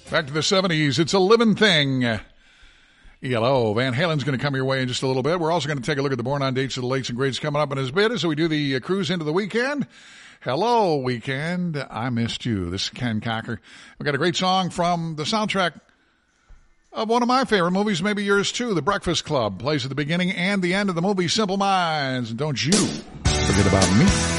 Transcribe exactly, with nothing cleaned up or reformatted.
Back to the seventies. It's a living thing. E L O. Van Halen's going to come your way in just a little bit. We're also going to take a look at the Born on dates of the latest and greatest coming up in his bit as we do the uh, cruise into the weekend. Hello, weekend. I missed you. This is Ken Cocker. We've got a great song from the soundtrack of one of my favorite movies, maybe yours too. The Breakfast Club plays at the beginning and the end of the movie Simple Minds. And don't you forget about me.